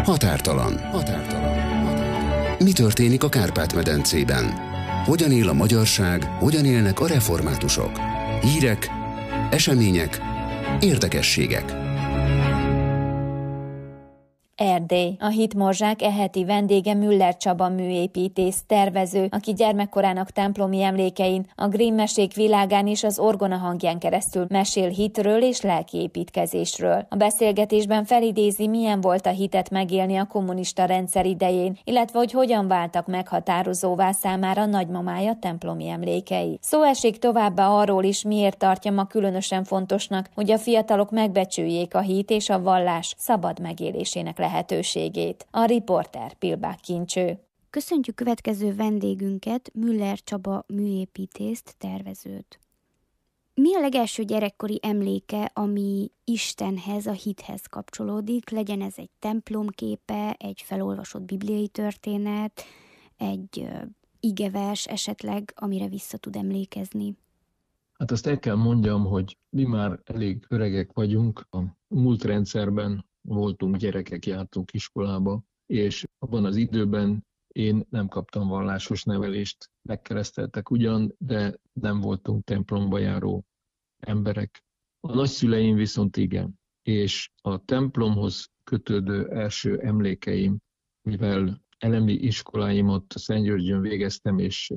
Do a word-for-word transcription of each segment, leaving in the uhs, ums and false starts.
Határtalan. Határtalan. Mi történik a Kárpát-medencében? Hogyan él a magyarság, hogyan élnek a reformátusok? Hírek, események, érdekességek. Erdély. A Hitmorzsák e heti vendége Müller Csaba műépítész, tervező, aki gyermekkorának templomi emlékein, a Grimm mesék világán és az orgona hangján keresztül mesél hitről és lelkiépítkezésről. A beszélgetésben felidézi, milyen volt a hitet megélni a kommunista rendszer idején, illetve hogy hogyan váltak meghatározóvá számára nagymamája templomi emlékei. Szó esik továbbá arról is, miért tartja ma különösen fontosnak, hogy a fiatalok megbecsüljék a hit és a vallás szabad megélésének lehetőségét. A riporter Pilbák Kincső. Köszöntjük következő vendégünket, Müller Csaba műépítészt, tervezőt. Mi a legelső gyerekkori emléke, ami Istenhez, a hithez kapcsolódik? Legyen ez egy templomképe, egy felolvasott bibliai történet, egy uh, igevers esetleg, amire vissza tud emlékezni? Hát azt el kell mondjam, hogy mi már elég öregek vagyunk. A múlt rendszerben voltunk gyerekek, jártunk iskolába, és abban az időben én nem kaptam vallásos nevelést, megkereszteltek ugyan, de nem voltunk templomba járó emberek. A nagyszüleim viszont igen, és a templomhoz kötődő első emlékeim, mivel elemi iskoláimat Szentgyörgyön végeztem, és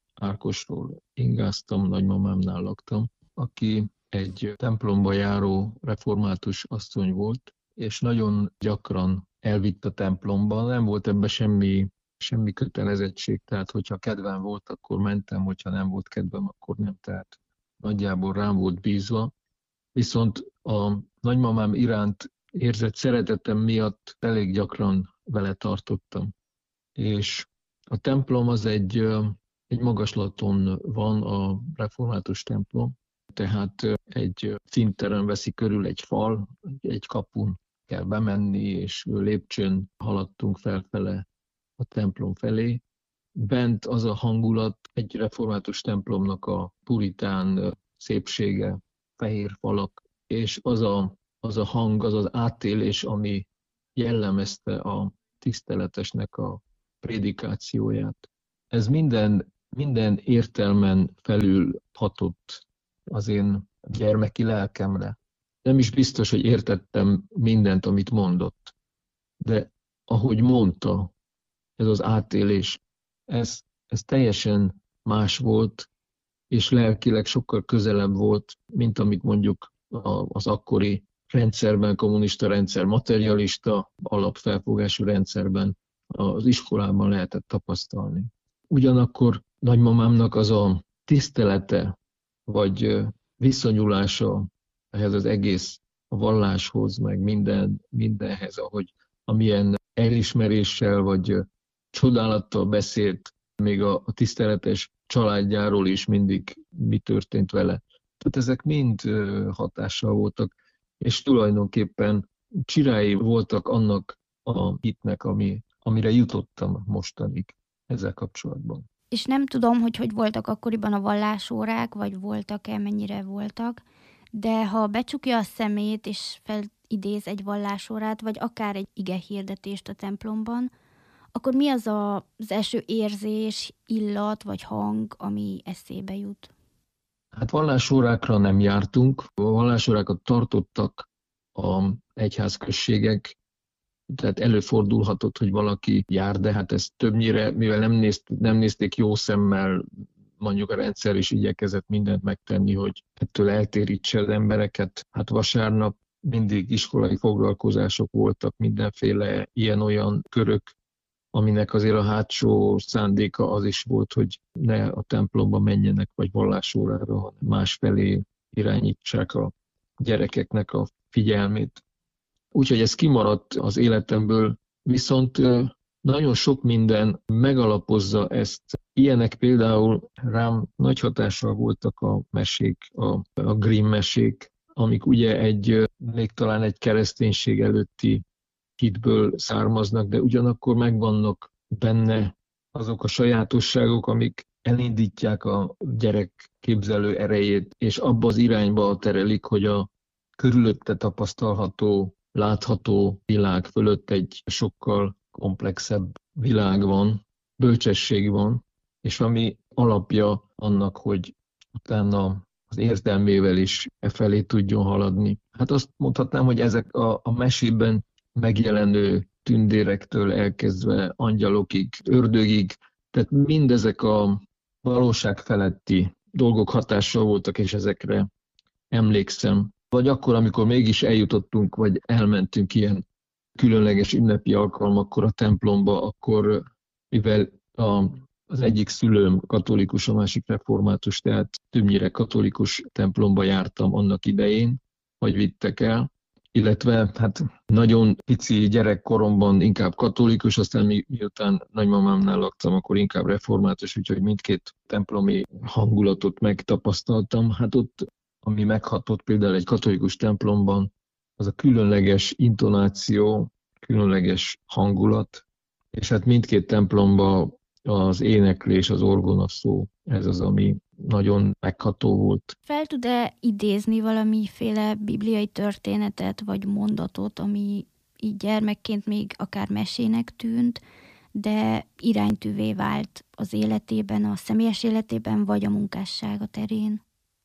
Ákosról ingáztam, nagymamámnál laktam, aki egy templomba járó református asszony volt, és nagyon gyakran elvitt a templomba, nem volt ebben semmi, semmi kötelezettség, tehát hogyha kedvem volt, akkor mentem, hogyha nem volt kedvem, akkor nem, tehát nagyjából rám volt bízva. Viszont a nagymamám iránt érzett szeretetem miatt elég gyakran vele tartottam. És a templom az egy, egy magaslaton van, a református templom, tehát egy színteren veszi körül egy fal, egy kapun kell bemenni, és lépcsőn haladtunk felfele a templom felé. Bent az a hangulat, egy református templomnak a puritán szépsége, fehér falak, és az a, az a hang, az az átélés, ami jellemezte a tiszteletesnek a prédikációját. Ez minden, minden értelmen felül hatott az én gyermeki lelkemre. Nem is biztos, hogy értettem mindent, amit mondott, de ahogy mondta, ez az átélés, ez, ez teljesen más volt, és lelkileg sokkal közelebb volt, mint amit mondjuk az akkori rendszerben, kommunista rendszer, materialista, alapfelfogású rendszerben az iskolában lehetett tapasztalni. Ugyanakkor nagymamámnak az a tisztelete, vagy viszonyulása ehhez az egész a valláshoz, meg minden, mindenhez, ahogy amilyen elismeréssel vagy csodálattal beszélt, még a, a tiszteletes családjáról is mindig mi történt vele. Tehát ezek mind hatással voltak, és tulajdonképpen csirái voltak annak a hitnek, ami, amire jutottam mostanig ezzel kapcsolatban. És nem tudom, hogy hogy voltak akkoriban a vallásórák, vagy voltak-e, mennyire voltak, de ha becsukja a szemét, és felidéz egy vallásórát, vagy akár egy igehirdetést a templomban, akkor mi az a, az első érzés, illat vagy hang, ami eszébe jut? Hát vallásórákra nem jártunk, a vallásórákat tartottak a egyházközségek, tehát előfordulhatott, hogy valaki jár, de hát ez többnyire, mivel nem, nézt, nem nézték jó szemmel, mondjuk a rendszer is igyekezett mindent megtenni, hogy ettől eltérítse az embereket. Hát vasárnap mindig iskolai foglalkozások voltak, mindenféle ilyen-olyan körök, aminek azért a hátsó szándéka az is volt, hogy ne a templomba menjenek, vagy vallásórára, hanem másfelé irányítsák a gyerekeknek a figyelmét. Úgyhogy ez kimaradt az életemből, viszont nagyon sok minden megalapozza ezt. Ilyenek például rám nagy hatással voltak a mesék, a, a Grimm mesék, amik ugye egy, még talán egy kereszténység előtti hitből származnak, de ugyanakkor megvannak benne azok a sajátosságok, amik elindítják a gyerek képzelő erejét, és abba az irányba terelik, hogy a körülötte tapasztalható látható világ fölött egy sokkal komplexebb világ van, bölcsesség van, és ami alapja annak, hogy utána az értelmével is e felé tudjon haladni. Hát azt mondhatnám, hogy ezek a, a mesében megjelenő tündérektől elkezdve angyalokig, ördögig, tehát mindezek a valóság feletti dolgok hatással voltak, és ezekre emlékszem. Vagy akkor, amikor mégis eljutottunk, vagy elmentünk ilyen különleges ünnepi alkalmakkor a templomba, akkor mivel a, az egyik szülőm katolikus, a másik református, tehát többnyire katolikus templomba jártam annak idején, vagy vittek el, illetve hát nagyon pici gyerekkoromban inkább katolikus, aztán mi, miután nagymamámnál laktam, akkor inkább református, úgyhogy mindkét templomi hangulatot megtapasztaltam. Hát ott, ami meghatott például egy katolikus templomban, az a különleges intonáció, különleges hangulat, és hát mindkét templomban az éneklés, az orgona szó, ez az, ami nagyon megható volt. Fel tud-e idézni valamiféle bibliai történetet vagy mondatot, ami így gyermekként még akár mesének tűnt, de iránytűvé vált az életében, a személyes életében, vagy a munkássága terén?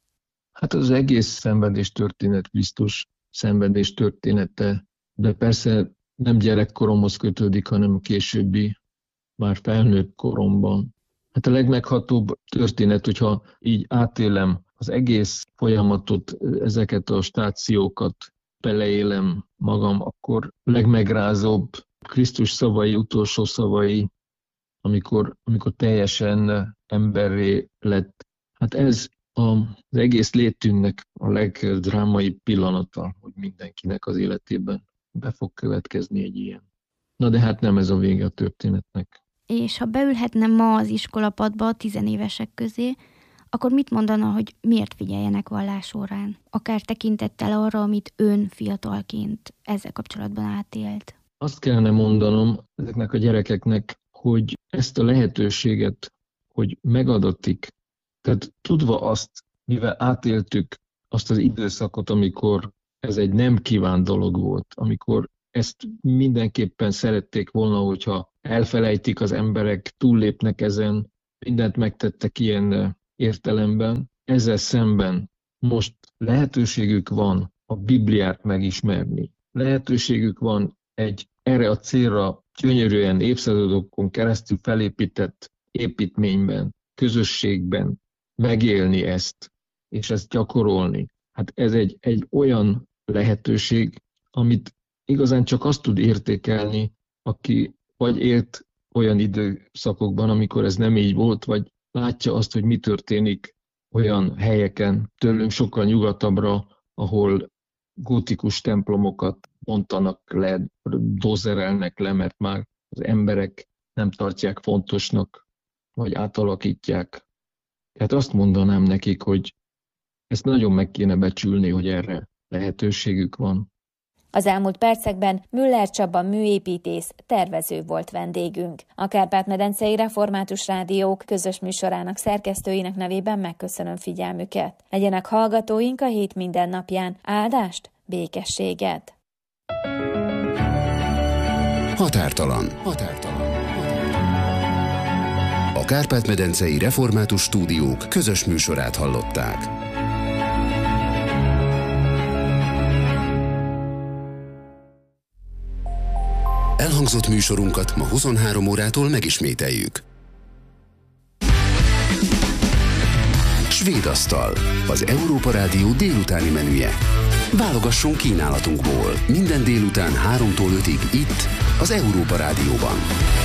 Hát az egész szenvedés történet, Krisztus szenvedés története, de persze nem gyerekkoromhoz kötődik, hanem a későbbi, már felnőtt koromban. Hát a legmeghatóbb történet, hogyha így átélem az egész folyamatot, ezeket a stációkat, beleélem magam, akkor legmegrázóbb Krisztus szavai, utolsó szavai, amikor, amikor teljesen emberré lett. Hát ez az egész létünknek a legdrámaibb pillanata, hogy mindenkinek az életében be fog következni egy ilyen. Na de hát nem ez a vége a történetnek. És ha beülhetne ma az iskolapadba a tizenévesek közé, akkor mit mondana, hogy miért figyeljenek vallásórán? Akár tekintettel arra, amit ön fiatalként ezzel kapcsolatban átélt. Azt kellene mondanom ezeknek a gyerekeknek, hogy ezt a lehetőséget, hogy megadatik, tehát tudva azt, mivel átéltük azt az időszakot, amikor ez egy nem kívánt dolog volt, amikor ezt mindenképpen szerették volna, hogyha elfelejtik az emberek, túllépnek ezen, mindent megtettek ilyen értelemben. Ezzel szemben most lehetőségük van a Bibliát megismerni. Lehetőségük van egy erre a célra gyönyörűen évszázadokon keresztül felépített építményben, közösségben megélni ezt, és ezt gyakorolni. Hát ez egy, egy olyan lehetőség, amit igazán csak azt tud értékelni, aki vagy élt olyan időszakokban, amikor ez nem így volt, vagy látja azt, hogy mi történik olyan helyeken, tőlünk sokkal nyugatabbra, ahol gótikus templomokat bontanak le, dozerelnek le, mert már az emberek nem tartják fontosnak, vagy átalakítják. Tehát azt mondanám nekik, hogy ezt nagyon meg kéne becsülni, hogy erre lehetőségük van. Az elmúlt percekben Müller Csaba műépítész, tervező volt vendégünk. A Kárpát-medencei Református Rádiók közös műsorának szerkesztőinek nevében megköszönöm figyelmüket. Legyenek hallgatóink a hét minden napján. Áldást, békességet! Határtalan. Határtalan. A Kárpát-medencei Református Stúdiók közös műsorát hallották. Elhangzott műsorunkat ma huszonhárom órától megismételjük. Svéd asztal, az Európa Rádió délutáni menüje. Válogassunk kínálatunkból minden délután háromtól ötig itt, az Európa Rádióban.